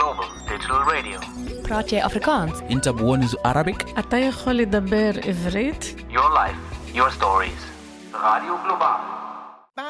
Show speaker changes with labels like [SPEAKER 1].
[SPEAKER 1] Global Digital Radio.
[SPEAKER 2] براتي أفريكانس.
[SPEAKER 3] أنت بونز Arabic.
[SPEAKER 4] אתה יכול לדבר עברית?
[SPEAKER 1] Your life, your stories. Radio Global.